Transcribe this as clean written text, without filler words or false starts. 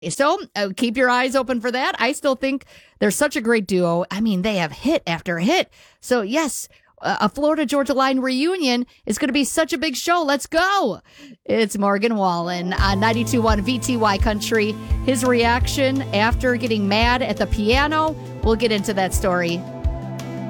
So keep your eyes open for that. I still think they're such a great duo. I mean, they have hit after hit. So, yes, a Florida Georgia Line reunion is going to be such a big show. Let's go. It's Morgan Wallen on 92.1 VTY Country. His reaction after getting mad at the piano. We'll get into that story